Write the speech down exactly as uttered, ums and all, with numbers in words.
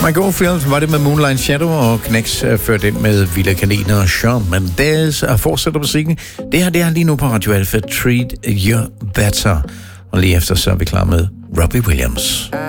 Mike Oldfield var det med Moonlight Shadow, og Knæks førte ind med Villa Kaniner og Shawn Mendes og fortsætter musikken. Det her, det er lige nu på Radio Alpha, Treat You Better. Og lige efter så er vi klar med Robbie Williams.